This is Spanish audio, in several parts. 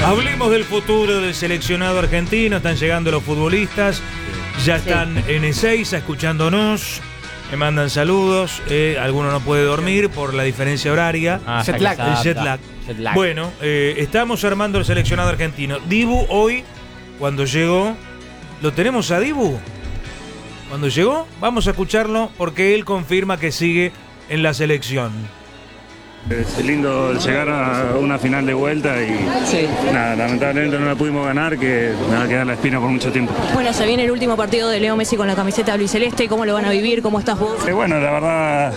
Hablemos del futuro del seleccionado argentino. Están llegando los futbolistas. Ya están en Ezeiza escuchándonos. Me mandan saludos. Alguno no puede dormir por la diferencia horaria. Jet lag. El jet lag. Bueno, estamos armando el seleccionado argentino. Dibu hoy, cuando llegó, ¿lo tenemos a Dibu? Cuando llegó, vamos a escucharlo porque él confirma que sigue en la selección. Es lindo llegar a una final de vuelta y nada, lamentablemente no la pudimos ganar, que me va a quedar la espina por mucho tiempo. Bueno, se viene el último partido de Leo Messi con la camiseta albiceleste. ¿Cómo lo van a vivir? ¿Cómo estás vos? Bueno, la verdad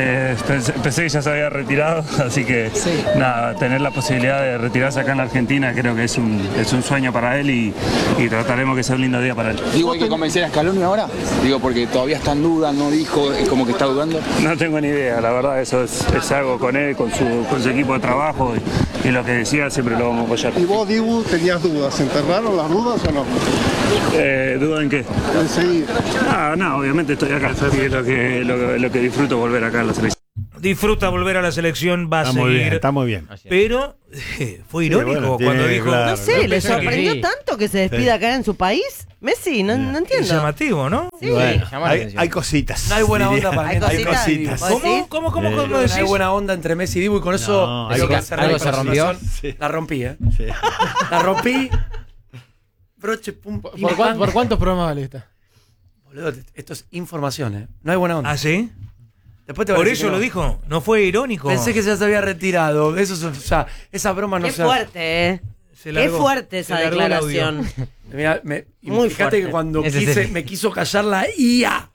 pensé que ya se había retirado, así que nada, tener la posibilidad de retirarse acá en la Argentina creo que es un sueño para él y trataremos que sea un lindo día para él. Digo, ¿hay que convencer a Scaloni ahora? Digo, porque todavía está en duda, no dijo, es como que está dudando. No tengo ni idea, la verdad eso es algo con él, con su equipo de trabajo y lo que decía siempre lo vamos a apoyar. ¿Y vos, Dibu, tenías dudas? ¿Se enterraron las dudas o no? ¿Duda en qué? En seguir. No, obviamente estoy acá y es lo que disfruto volver acá a la selección. Disfruta volver a la selección, va a seguir. Está muy bien. Pero fue irónico cuando dijo. Claro, no sé, ¿le pensé sorprendió que sí. tanto que se despida acá en su país? Messi, no Es entiendo. llamativo, ¿no? Sí. Bueno, Llama la atención. hay cositas. No hay buena onda para Hay mí. cositas. ¿Vos decís? ¿Cómo No decís? hay buena onda entre Messi y Dibu y con eso No, es lo que algo- hace algo se rompió. La rompí, Sí. La rompí. Broche, pum, pim, pam. ¿Por cuántos programas vale esta? Boludo, esto es información, No hay buena onda. ¿Ah, sí? Después te voy a Por decir eso que lo no. dijo. No fue irónico. Pensé que ya se había retirado. Eso, o sea, esa broma no Qué se fuerte, ¿eh? Se Qué largó. fuerte Se esa largó el audio. declaración. Mirá, Muy fíjate fuerte. que cuando Ese me quiso callar la IA.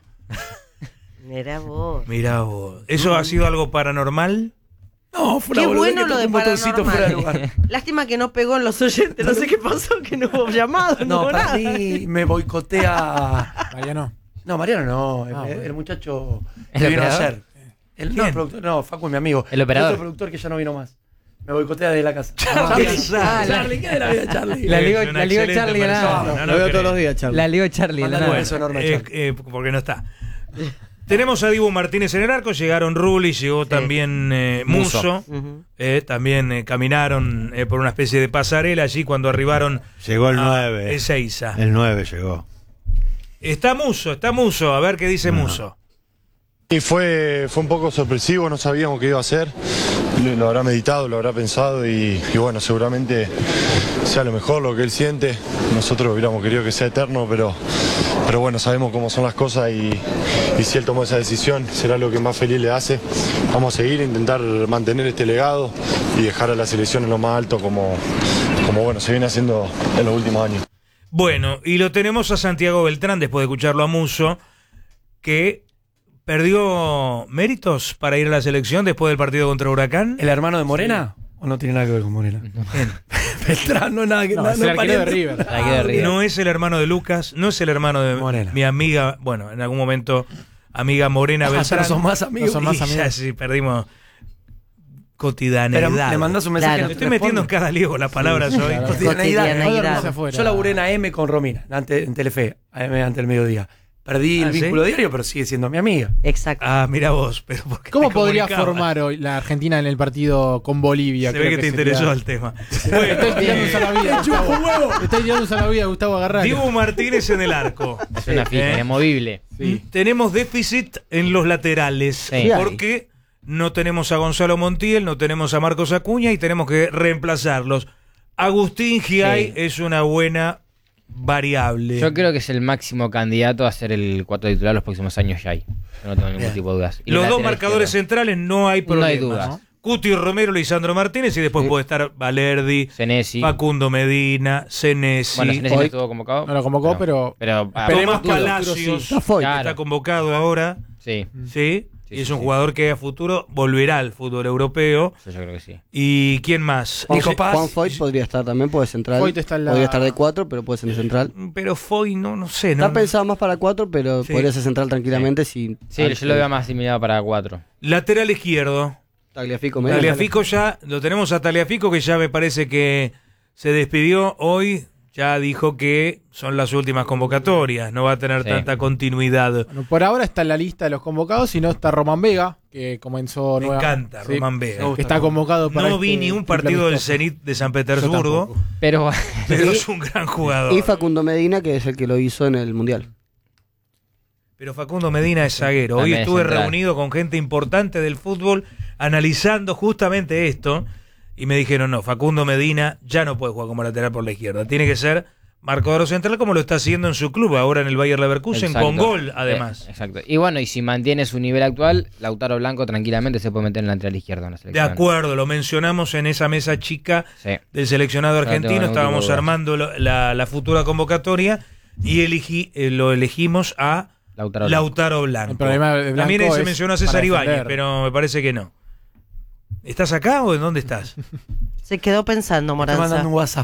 Mirá vos. Mirá vos. ¿Eso ha sido algo paranormal? No, fue una Qué boludez bueno que lo tocó de un botoncito fuera de lugar. paranormal. Lástima que no pegó en los oyentes. No sé qué pasó, que no hubo llamado, no No, hubo para nada. mí me boicotea. Mariano. No, Mariano no. Ah, el bueno. muchacho ¿El que vino operador? ayer. No, el productor, no, Facu es mi amigo. ¿El operador? Otro productor que ya no vino más. Me boicotea desde la casa. Charlie. ¿Qué de la vida, Charlie? La ligo Es una Charlie excelente nada. persona, no Lo veo creo. todos los días, Charlie. La ligo Charlie. Mándale nada. un beso enorme, Charlie. Porque no está. Tenemos a Dibu Martínez en el arco, llegaron Rulli, llegó también Musso, Ujú. también caminaron por una especie de pasarela allí cuando arribaron Llegó el a 9. Ezeiza. El 9 llegó. Está Musso, a ver qué dice Musso. Y fue un poco sorpresivo, no sabíamos qué iba a hacer, lo habrá meditado, lo habrá pensado y bueno, seguramente sea lo mejor, lo que él siente. Nosotros hubiéramos querido que sea eterno, pero bueno, sabemos cómo son las cosas y si él tomó esa decisión será lo que más feliz le hace. Vamos a seguir, intentar mantener este legado y dejar a la selección en lo más alto como bueno, se viene haciendo en los últimos años. Bueno, y lo tenemos a Santiago Beltrán, después de escucharlo a Musso, que perdió méritos para ir a la selección después del partido contra Huracán. ¿El hermano de Morena? ¿O no tiene nada que ver con Morena? Beltrán, no nada que No, nada, es el arquero de pariente. River. La que de River. No es el hermano de Lucas, no es el hermano de Morena. mi amiga, bueno, en algún momento, amiga Morena Ya Beltrán. no son más amigos. No son más Y amigos. ya sí, perdimos Pero cotidianeidad. le mandas un mensaje. Claro. no Me te estoy metiendo en responde. cada lío con las palabras hoy. claro. Cotidianeidad. Cotidianeidad. Yo laburé en AM con Romina, en Telefe, AM ante el mediodía. Perdí el ¿sí? vínculo diario, pero sigue siendo mi amiga. Exacto. Ah, mira vos, pero ¿por qué ¿Cómo te podría comunicabas? formar hoy la Argentina en el partido con Bolivia? Se Creo ve que te sería- interesó el tema. Te Bueno, estoy tirando un salvavidas, Gustavo. Te estoy tirando un salvavidas, Gustavo Agarrá. Dibu Martínez en el arco. Es una fija, inamovible. Sí. Tenemos déficit en los laterales. Sí. Porque no tenemos a Gonzalo Montiel, no tenemos a Marcos Acuña y tenemos que reemplazarlos. Agustín Giay Sí. es una buena variable. Yo creo que es el máximo candidato a ser el 4 titular los próximos años ya hay. Yo no tengo ningún tipo de dudas. Y Los el dos lateral marcadores izquierdo, centrales no hay No problema. hay dudas. Cuti Romero, Lisandro Martínez y después puede estar Valerdi, Senesi. Facundo Medina, Senesi. Bueno, Senesi no Hoy- estuvo convocado. No lo convocó, pero Pero Tomás dudo, Palacios Está Foyt. Claro. está convocado ahora, Sí, ¿sí? Sí, Y es sí, un sí. jugador que a futuro volverá al fútbol europeo. yo creo que sí. ¿Y quién más? Nico Paz. Juan Foyt podría estar también, puede central. Foyt está en la- Podría estar de 4, pero puede ser de central. Pero Foy, no sé. Está No, pensado más para 4, pero Sí. podría ser central tranquilamente si... Sí, yo lo veo más asimilado para 4. Lateral izquierdo. Tagliafico, Medina. Tagliafico ya, lo tenemos a Tagliafico que ya me parece que se despidió hoy ya dijo que son las últimas convocatorias, no va a tener tanta continuidad. Bueno, por ahora está en la lista de los convocados, si no está Román Vega, que comenzó Me encanta Román Vega. que está convocado para No vi ni un partido del Zenit de San Petersburgo, pero es un gran jugador. Y Facundo Medina, que es el que lo hizo en el Mundial. Pero Facundo Medina es zaguero. Hoy También estuve es central. reunido con gente importante del fútbol analizando justamente esto y me dijeron, no, Facundo Medina ya no puede jugar como lateral por la izquierda. Tiene que ser marcador central como lo está haciendo en su club, ahora en el Bayer Leverkusen, Exacto. con gol además. Exacto. Y bueno, y si mantiene su nivel actual, Lautaro Blanco tranquilamente se puede meter en la lateral izquierda en la De selección. acuerdo, lo mencionamos en esa mesa chica del seleccionado No tengo argentino, ningún estábamos tipo de dudas. armando la futura convocatoria y lo elegimos a Lautaro Blanco. El problema de Blanco También se es mencionó a César para Ibáñez, defender. pero me parece que no. ¿Estás acá o en dónde estás? Se quedó pensando, Está Moranza. mandando un WhatsApp.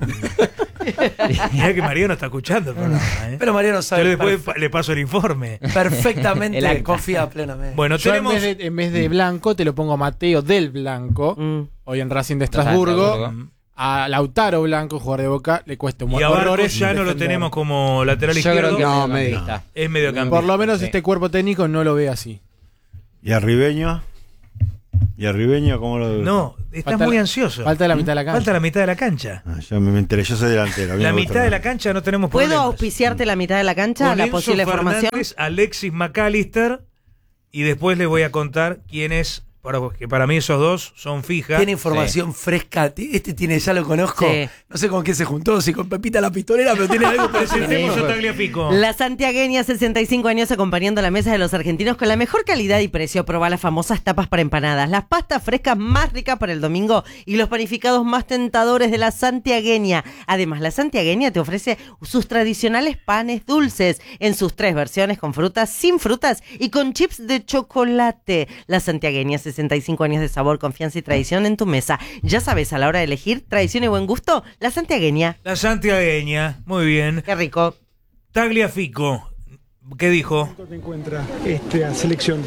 Mirá que Mariano está escuchando el programa, ¿eh? Pero Mariano sabe Yo después le paso el informe. perfectamente, El acta. confía plenamente. Bueno, Yo tenemos... en vez de Blanco, te lo pongo a Mateo del Blanco, hoy en Racing de Estrasburgo. A Lautaro Blanco, jugador de Boca, le cuesta un Y a Barcos horrores ya no lo defender. tenemos como lateral Yo izquierdo. creo que No, es mediocampista. Es mediocampista. Por lo menos Sí. este cuerpo técnico no lo ve así. ¿Y a Ribeño? ¿Y a Ribeño cómo lo...? No, estás Falta muy la- ansioso. Falta la mitad de la cancha. Falta la mitad de la cancha. Ah, yo me enteré, yo soy delantero. a mí La me gusta mitad de la más. cancha no tenemos ¿Puedo problemas. auspiciarte la mitad de la cancha? Con La Enzo posible formación. Fernández, Alexis McAllister, y después les voy a contar quiénes, que para mí esos dos son fijas. Tiene información fresca. Este tiene, ya lo conozco. Sí. No sé con qué se juntó, si con Pepita la pistolera, pero tiene algo para Presentemos a Tagliafico. La santiagueña, 65 años acompañando la mesa de los argentinos con la mejor calidad y precio. Proba las famosas tapas para empanadas, las pastas frescas más ricas para el domingo y los panificados más tentadores de la santiagueña. Además, la santiagueña te ofrece sus tradicionales panes dulces en sus 3 versiones, con frutas, sin frutas y con chips de chocolate. La santiagueña, 65 años de sabor, confianza y tradición en tu mesa. Ya sabes, a la hora de elegir tradición y buen gusto, la santiagueña. La santiagueña, muy bien. Qué rico. Tagliafico, ¿qué dijo? ¿Cómo te encuentra esta selección?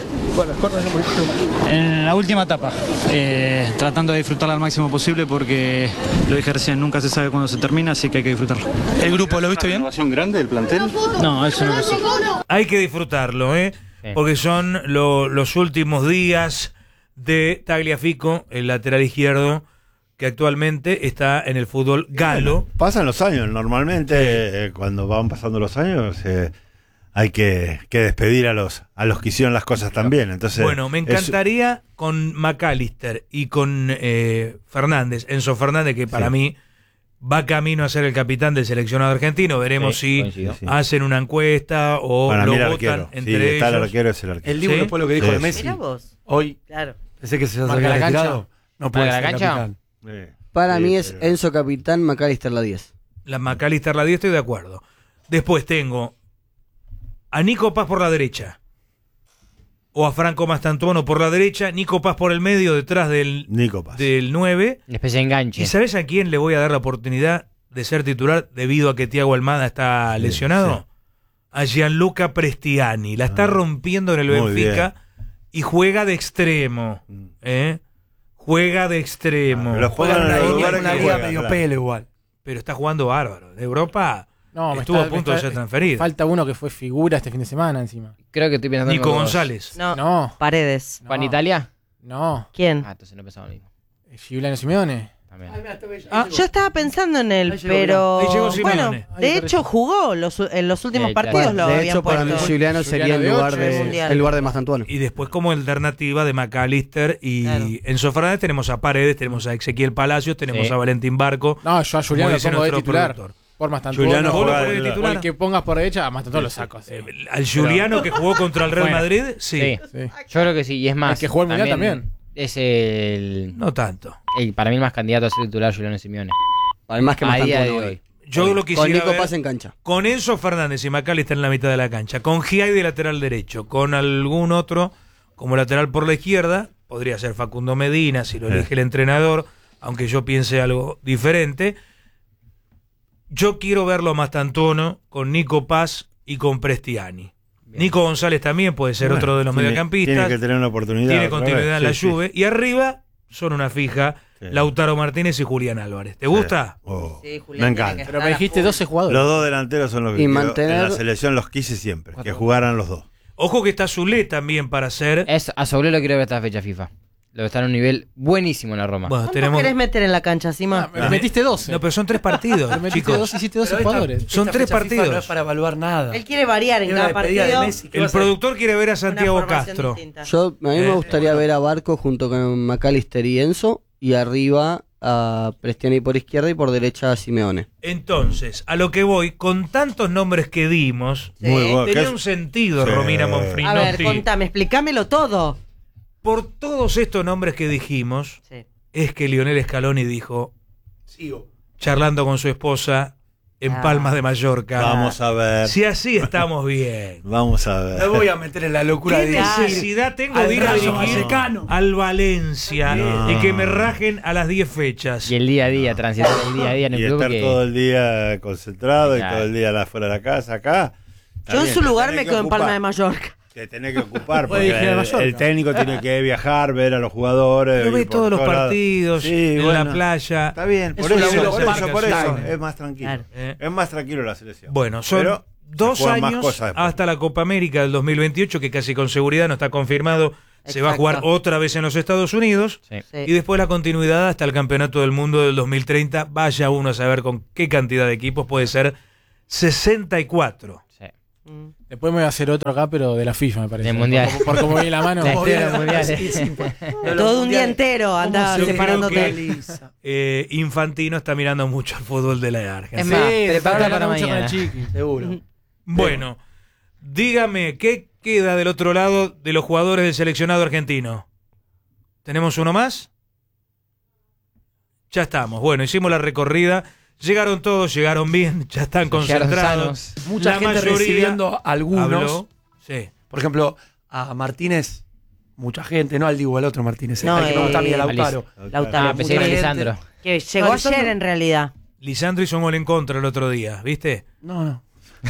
En la última etapa, tratando de disfrutarla al máximo posible porque lo dije recién, nunca se sabe cuándo se termina, así que hay que disfrutarlo. ¿El grupo lo viste bien? ¿Una renovación grande del plantel? No, eso no lo sé. Hay que disfrutarlo, ¿eh? Sí. Porque son los últimos días de Tagliafico, el lateral izquierdo, que actualmente está en el fútbol galo. Pasan los años, normalmente cuando van pasando los años hay que despedir a los que hicieron las cosas también. Entonces, Bueno, me encantaría con McAllister y con Fernández, Enzo Fernández, que para mí va camino a ser el capitán del seleccionado argentino. Veremos si coincido. hacen una encuesta o para lo mí el votan arquero. entre Sí, está el ellos. arquero, es el arquero. El Dibu ¿Sí? después lo que dijo de Sí. Messi. Mirá vos. Hoy Claro. pensé que se ¿Marca había la cancha? retirado. No puede ¿Marca ser la cancha? capitán. Para Sí, mí es pero- Enzo capitán, McAllister la 10. La McAllister la 10, estoy de acuerdo. Después tengo a Nico Paz por la derecha. O a Franco Mastantuono por la derecha, Nico Paz por el medio, detrás Nico Paz. del 9. Una especie de enganche. ¿Y sabes a quién le voy a dar la oportunidad de ser titular debido a que Thiago Almada está lesionado? A Gianluca Prestiani. La está rompiendo en el Muy Benfica y juega de extremo. Juega de extremo. Pero Juega en una los liga, lugares una que liga juega, medio claro. pelo igual. Pero está jugando bárbaro. De Europa No, estuvo a punto de ser transferido. Falta uno que fue figura este fin de semana encima. Creo que estoy pensando en Nico los dos. González. No, No. Paredes. ¿Juan Italia? No. ¿Quién? Ah, entonces no pensaba lo mismo. Giuliano Simeone. También. Yo estaba pensando en él, Ahí llegó, pero ahí llegó Simeone. bueno, Ahí de apareció. hecho jugó en los últimos Sí, partidos, claro. lo de habían hecho, para mí puesto. Giuliano sería el de lugar, ocho, mundial. el lugar de Mastantuono. Y después como alternativa de McAllister y Claro. Enzo Fernández tenemos a Paredes, tenemos a Ezequiel Palacios, tenemos Sí. a Valentín Barco. No, yo a Giuliano como lo dice pongo de nuestro titular. productor. Por Mastantuono. Giuliano ¿Vos lo juega ponés de de titular? El que pongas por derecha, a Mastantuono lo saco. Sí. Al Giuliano que jugó contra el Real Bueno. Madrid, sí. Sí. Sí. Yo creo que sí. Y es más. El que jugó el Mundial también. Es el, No tanto. para mí el más candidato a ser titular, Giuliano Simeone. Además que A día de Mastantuono hoy. hoy. Yo lo Con quisiera Nico ver Paz en cancha. con Enzo Fernández y McAllister en la mitad de la cancha, con Giai de lateral derecho, con algún otro como lateral por la izquierda, podría ser Facundo Medina si lo elige el entrenador, aunque yo piense algo diferente. Yo quiero verlo a Mastantuono con Nico Paz y con Prestiani. Nico González también puede ser Bueno, otro de los tiene mediocampistas. que tener una oportunidad. Tiene otra continuidad vez. en la Sí, sí. Juve. Y arriba son una fija Lautaro Martínez y Julián Álvarez. ¿Te gusta? Sí, Me encanta. Pero me dijiste 12 jugadores. Los dos delanteros son los que Y quiero. mantener- En la selección los quise siempre, que jugaran los dos. Ojo que está Zule también para hacer. A Soule lo quiero ver esta fecha FIFA. Lo que está en un nivel buenísimo en la Roma. Bueno, ¿Cuántos querés meter en la cancha, Sima? Me metiste 12. No, pero son 3 partidos. Me metiste chicos. 12 y hiciste 12 Pero jugadores. Son 3 partidos. No es para evaluar nada. Él quiere variar en Tiene cada una despedida partido. de Messi. ¿Qué El va a hacer? productor quiere ver a Santiago Una formación Castro. distinta. A mí me gustaría ver a Barco junto con McAllister y Enzo, y arriba a Prestiani por izquierda y por derecha a Simeone. Entonces, a lo que voy, con tantos nombres que dimos, Muy bueno. tenía ¿Qué un es? sentido, Sí. Romina A ver, Monfrinotti. contame, explícamelo todo. Por todos estos nombres que dijimos, Sí. es que Lionel Scaloni dijo, Sigo. charlando con su esposa en Palmas de Mallorca, Vamos a ver. si así estamos bien. Vamos a ver. Me voy a meter en la locura ¿Qué de decir necesidad tengo al de ir a Rayo dirigir Vallecano. al Valencia No. y que me rajen a las 10 fechas? Y el día a día, transitar el día a día en el Y club. estar Que... todo el día concentrado y Claro. todo el día fuera de la casa, acá. Está Yo en bien, su te lugar tenés me que quedo en ocupar. Palma de Mallorca. Te tenés que ocupar Puede porque dirigir a Mallorca. el técnico tiene que viajar, ver a los jugadores. Yo ir ve por todos los lados. partidos Sí, en bueno. la playa. Está bien, Es por un eso, laburo por eso, por eso. Claro. Es más tranquilo. Claro. Es más tranquilo la selección. Bueno, son Pero 2 se juegan más años cosas después. hasta la Copa América del 2028, que casi con seguridad no está confirmado. Se va a jugar Exacto. otra vez en los Estados Unidos. Sí. Sí. Y después la continuidad hasta el Campeonato del Mundo del 2030. Vaya uno a saber con qué cantidad de equipos, puede ser 64. Sí. Después me voy a hacer otro acá, pero de la FIFA, me parece. Del Mundial. Por cómo viene la mano. La historia del Mundial. Todo un día entero anda Yo separándote. Infantino está mirando mucho el fútbol de la Argentina. Es más, Sí, prepárate para mucho con el mañana. Chiqui. Seguro. Bueno, dígame, ¿qué queda del otro lado de los jugadores del seleccionado argentino? ¿Tenemos uno más? Ya estamos. Bueno, hicimos la recorrida. Llegaron todos, llegaron bien, ya están Llegaron concentrados. sanos. Mucha La gente mayoría recibiendo a algunos. habló. Sí. Por ejemplo, a Martínez, mucha gente, no al Dibu, al otro Martínez. No, al que me gusta a mí, a Lautaro. Lautaro. Pensé que era mucha Lisandro. gente. Que llegó No, ayer Lisandro- en realidad. Lisandro hizo un gol en contra el otro día, ¿viste? No.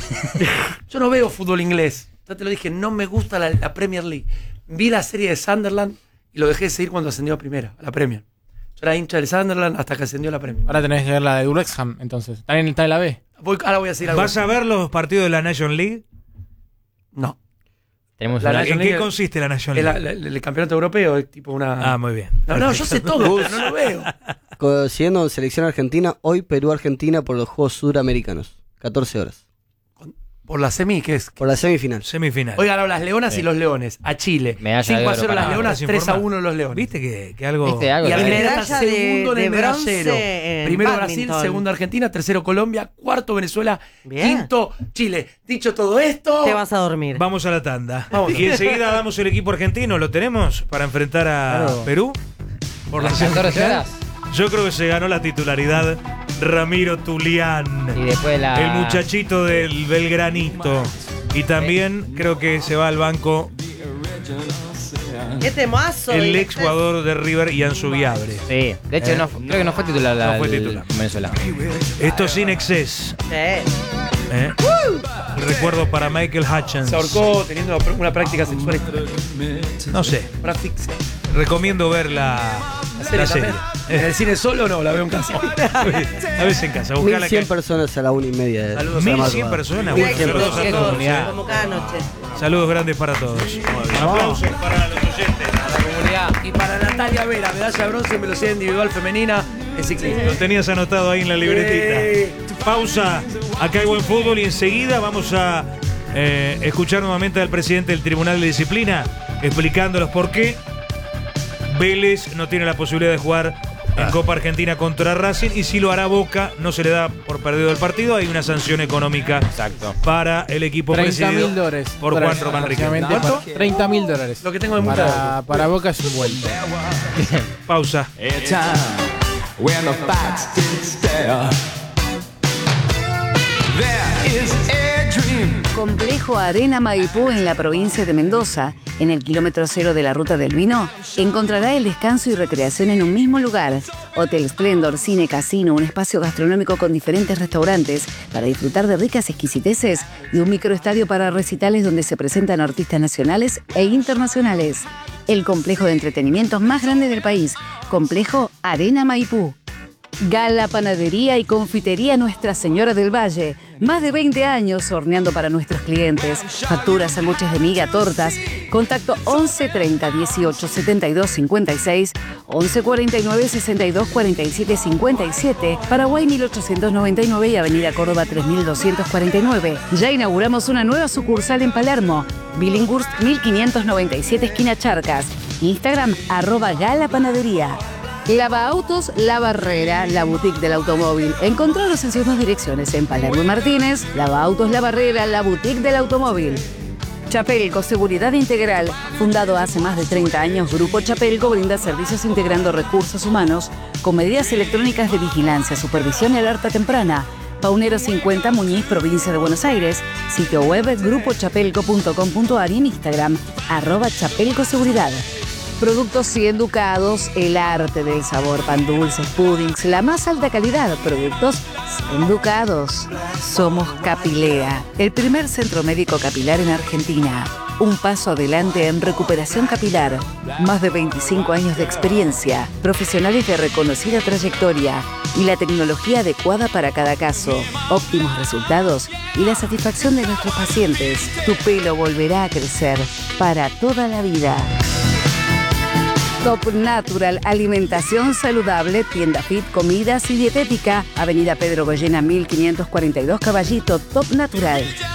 Yo no veo fútbol inglés. Ya te lo dije, no me gusta la Premier League. Vi la serie de Sunderland y lo dejé de seguir cuando ascendió a primera, a la Premier. Yo era hincha del Sunderland hasta que ascendió a la Premier. Ahora tenés que ver la de Wrexham, entonces. También está en la B. Ahora voy a seguir algo. ¿Vas a ver los partidos de la Nation League? No. Tenemos La una... Nation ¿En qué League consiste la Nation Es League? el campeonato europeo, es tipo una. Ah, muy bien. No, yo sé todo, pero no lo veo. Siguiendo selección argentina, hoy Perú-Argentina por los Juegos Suramericanos. 14 horas. Por la semi, ¿qué es? Por la semifinal. Semifinal. Hoy ganaron las Leonas y los Leones. A Chile. Medalla de 5-0 oro para las Leonas, ¿Estás informado? 3-1 los Leones. ¿Viste que algo... ¿Viste algo? Y Argentina medalla está segundo de en el bronce medallero. en Primero bádminton. Brasil, segundo Argentina, tercero Colombia, cuarto Venezuela, Bien. quinto Chile. Dicho todo esto, Te vas a dormir. Vamos a la tanda. Vamos. Y enseguida damos el equipo argentino. ¿Lo tenemos para enfrentar a Claro. Perú? Por la 14 semifinal. horas. Yo creo que se ganó la titularidad Ramiro Tulián, Y después la... el muchachito del Belgranito. Y también creo que se va al banco ¡Qué temazo! el ¿viste? ex jugador de River, Ian Subiabre. Sí, de hecho creo que no fue titular la No fue del titular. Venezuela. Esto sin exceso. Sí. Recuerdo para Michael Hutchins. se ahorcó teniendo una práctica sexual. No sé. Una asfixia. Recomiendo ver la ¿La serie también? ¿En el cine solo o no? La veo en casa. A veces en casa. Buscala 1100 personas a la 1:30. de Saludos la 1100 madrugada. personas. 1100 Bueno, saludos a todos. comunidad. Como cada noche. Saludos grandes para todos. Aplausos para los oyentes. Y para Natalia Vera, medalla de bronce en velocidad individual femenina en ciclismo. Lo tenías anotado ahí en la libretita. Pausa. Acá hay buen fútbol y enseguida vamos a escuchar nuevamente al presidente del Tribunal de Disciplina explicándolos por qué Vélez no tiene la posibilidad de jugar en Copa Argentina contra Racing y si lo hará Boca no se le da por perdido el partido. Hay una sanción económica para el equipo presidido $30.000 por Juan Román Riquelme. ¿Cuánto? $30.000. Lo que tengo de multa. Para Boca es un vuelto. Pausa. Complejo Arena Maipú en la provincia de Mendoza, en el kilómetro 0 de la Ruta del Vino, encontrará el descanso y recreación en un mismo lugar. Hotel Splendor, cine, casino, un espacio gastronómico con diferentes restaurantes para disfrutar de ricas exquisiteces y un microestadio para recitales donde se presentan artistas nacionales e internacionales. el complejo de entretenimiento más grande del país, Complejo Arena Maipú. Gala Panadería y Confitería Nuestra Señora del Valle. Más de 20 años horneando para nuestros clientes. Facturas, sándwiches de miga, tortas. Contacto 11 30 18 72 56, 11 49 62 47 57, Paraguay 1899 y Avenida Córdoba 3249. Ya inauguramos una nueva sucursal en Palermo. Billinghurst 1597 esquina Charcas. Instagram @Gala Panadería. Lava Autos La Barrera, la boutique del automóvil. Encontraros en sus dos direcciones, en Palermo y Martínez. Lava Autos La Barrera, la boutique del automóvil. Chapelco, seguridad integral. Fundado hace más de 30 años, Grupo Chapelco brinda servicios integrando recursos humanos con medidas electrónicas de vigilancia, supervisión y alerta temprana. Paunero 50, Muñiz, provincia de Buenos Aires. Sitio web grupochapelco.com.ar y en Instagram @chapelcoseguridad. Productos 100 ducados, el arte del sabor, pan dulces, puddings, la más alta calidad. Productos 100 ducados. Somos Capilea, el primer centro médico capilar en Argentina. Un paso adelante en recuperación capilar. Más de 25 años de experiencia, profesionales de reconocida trayectoria y la tecnología adecuada para cada caso. Óptimos resultados y la satisfacción de nuestros pacientes. Tu pelo volverá a crecer para toda la vida. Top Natural, alimentación saludable, tienda fit, comidas y dietética. Avenida Pedro Goyena 1542 Caballito, Top Natural.